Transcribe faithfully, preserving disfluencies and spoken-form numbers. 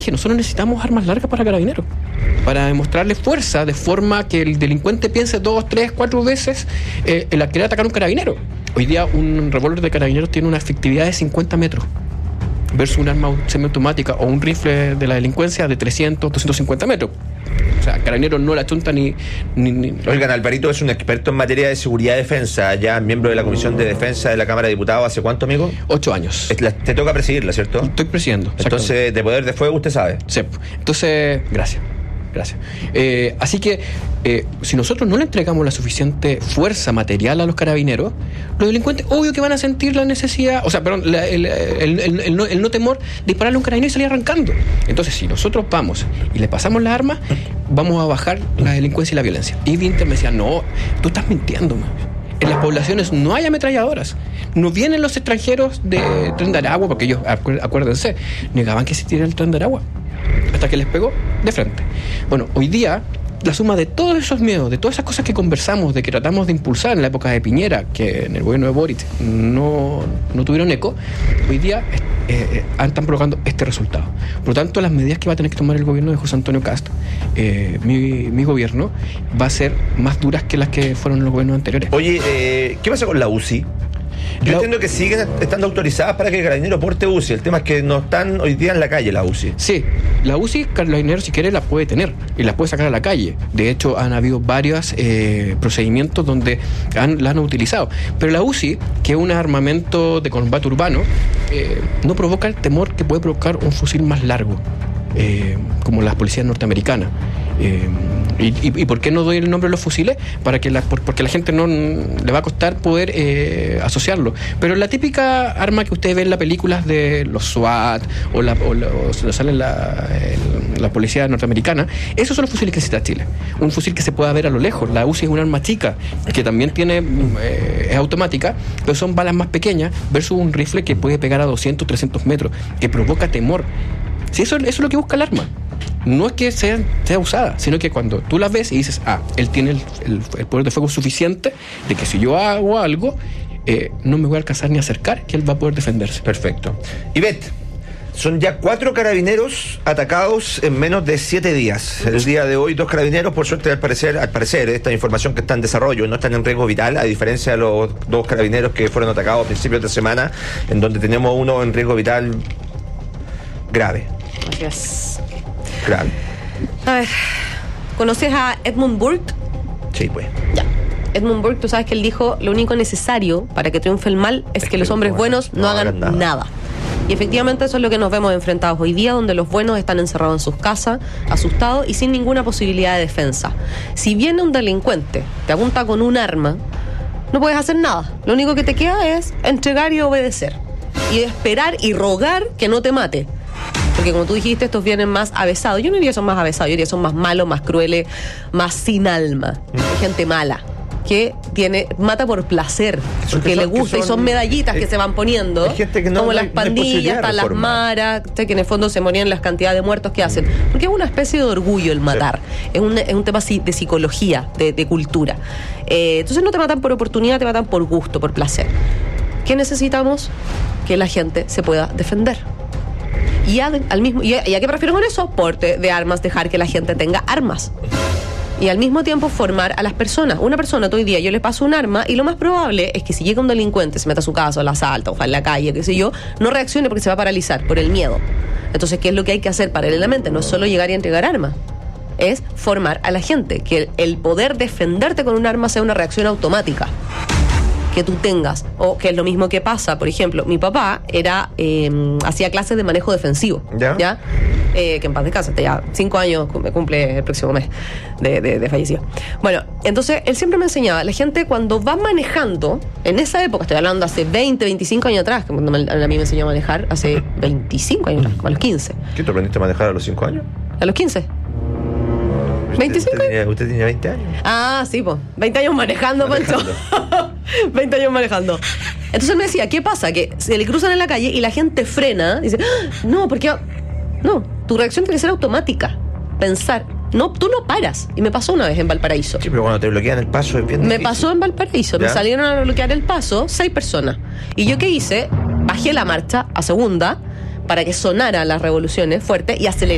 que nosotros necesitamos armas largas para Carabineros, para demostrarle fuerza, de forma que el delincuente piense dos, tres, cuatro veces eh, en la querer atacar a un carabinero. Hoy día un revólver de Carabineros tiene una efectividad de cincuenta metros versus un arma semiautomática o un rifle de la delincuencia de trescientos, doscientos cincuenta metros. O sea, Carabineros no la chunta ni, ni, ni... Oigan, Alvarito es un experto en materia de seguridad y defensa, ya miembro de la Comisión de Defensa de la Cámara de Diputados. ¿Hace cuánto, amigo? Ocho años. Te toca presidirla, ¿cierto? Estoy presidiendo. Entonces, de poder de fuego usted sabe. Sí. Entonces, gracias. Gracias. Eh, así que, eh, si nosotros no le entregamos la suficiente fuerza material a los carabineros, los delincuentes, obvio que van a sentir la necesidad, o sea, perdón, la, el, el, el, el, no, el no temor de dispararle a un carabinero y salir arrancando. Entonces, si nosotros vamos y le pasamos las armas, vamos a bajar la delincuencia y la violencia. Y Vinter me decía, no, tú estás mintiendo, man. En las poblaciones no hay ametralladoras. No vienen los extranjeros de Tren de Aragua, porque ellos, acuérdense, negaban que existiera el Tren de Aragua, hasta que les pegó de frente. Bueno, hoy día, la suma de todos esos miedos, de todas esas cosas que conversamos, de que tratamos de impulsar en la época de Piñera, que en el gobierno de Boric no, no tuvieron eco, hoy día eh, eh, están provocando este resultado. Por lo tanto, las medidas que va a tener que tomar el gobierno de José Antonio Kast, eh, mi, mi gobierno, va a ser más duras que las que fueron los gobiernos anteriores. Oye, eh, ¿qué pasa con la U C I? Yo la... entiendo que siguen estando autorizadas para que el Carabinero porte U C I. El tema es que no están hoy día en la calle la U C I. Sí, la U C I, Carabinero, si quiere, la puede tener y la puede sacar a la calle. De hecho, han habido varios eh, procedimientos donde han, la han utilizado. Pero la U C I, que es un armamento de combate urbano, eh, no provoca el temor que puede provocar un fusil más largo, eh, como las policías norteamericanas. Eh, y, y, ¿Y por qué no doy el nombre de los fusiles? Para que la, por, porque a la gente no le va a costar poder eh, asociarlo. Pero la típica arma que ustedes ven en las películas de los SWAT o la, o la, o sale la, el, la policía norteamericana, esos son los fusiles que necesita Chile. Un fusil que se pueda ver a lo lejos. La U C I es un arma chica que también tiene eh, es automática, pero son balas más pequeñas versus un rifle que puede pegar a doscientos, trescientos metros, que provoca temor. Si eso, eso es lo que busca el arma. No es que sea, sea usada, sino que cuando tú la ves y dices, ah, él tiene el, el, el poder de fuego suficiente de que si yo hago algo, eh, no me voy a alcanzar ni a acercar, que él va a poder defenderse. Perfecto. Ivette, son ya cuatro carabineros atacados en menos de siete días. El día de hoy, dos carabineros, por suerte, al parecer, al parecer, esta información que está en desarrollo, no están en riesgo vital, a diferencia de los dos carabineros que fueron atacados a principios de semana, en donde tenemos uno en riesgo vital grave. Gracias. Grave. A ver, ¿conoces a Edmund Burke? Sí, pues. Ya. Edmund Burke, tú sabes que él dijo, lo único necesario para que triunfe el mal es, es que, que los hombres no buenos no, no hagan, hagan nada. nada. Y efectivamente eso es lo que nos vemos enfrentados hoy día, donde los buenos están encerrados en sus casas, asustados y sin ninguna posibilidad de defensa. Si viene un delincuente, te apunta con un arma, no puedes hacer nada. Lo único que te queda es entregar y obedecer. Y esperar y rogar que no te mate. Porque como tú dijiste, estos vienen más avesados. Yo no diría que son más avesados, yo diría que son más malos, más crueles, más sin alma. Hay gente mala que tiene mata por placer, porque le gusta, son, y son medallitas es, que se van poniendo, gente que no, como no, las pandillas, no están las maras, que en el fondo se morían las cantidades de muertos que hacen. Porque es una especie de orgullo el matar. Sí. Es, un, es un tema de psicología, de, de cultura. Eh, entonces no te matan por oportunidad, te matan por gusto, por placer. ¿Qué necesitamos? Que la gente se pueda defender. Y a, al mismo, y, a, ¿Y a qué prefiero con eso? Porte de armas, dejar que la gente tenga armas. Y al mismo tiempo formar a las personas. Una persona, hoy día yo le paso un arma y lo más probable es que si llega un delincuente, se meta a su casa o la asalta o va en la calle, qué sé yo, no reaccione porque se va a paralizar por el miedo. Entonces, ¿qué es lo que hay que hacer paralelamente? No es solo llegar y entregar armas, es formar a la gente, que el, el poder defenderte con un arma sea una reacción automática que tú tengas, o que es lo mismo que pasa, por ejemplo, mi papá era eh, hacía clases de manejo defensivo, ¿ya? ¿ya? Eh, que en paz descanse, ya cinco años me cumple el próximo mes de, de, de fallecido. Bueno, entonces él siempre me enseñaba, la gente cuando va manejando, en esa época, estoy hablando hace veinte, veinticinco años atrás, que a mí me enseñó a manejar hace veinticinco años atrás, a los quince. ¿Qué te aprendiste a manejar a los cinco años? A los quince. ¿veinticinco? Usted tenía, usted tenía veinte años. Ah, sí, pues. veinte años manejando, Pancho. veinte años manejando. Entonces él me decía, ¿qué pasa? Que se le cruzan en la calle y la gente frena. Dice, ¡ah! No, porque... No, tu reacción tiene que ser automática. Pensar. No, tú no paras. Y me pasó una vez en Valparaíso. Sí, pero cuando te bloquean el paso es bien difícil. Me pasó en Valparaíso. ¿Ya? Me salieron a bloquear el paso seis personas. ¿Y yo qué hice? Bajé la marcha a segunda para que sonaran las revoluciones fuertes y aceleré.